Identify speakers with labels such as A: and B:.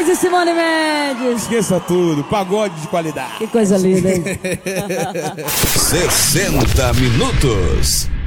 A: Moraes e Simone Mendes.
B: Esqueça tudo, pagode de qualidade.
A: Que coisa linda, hein?
C: 60 minutos.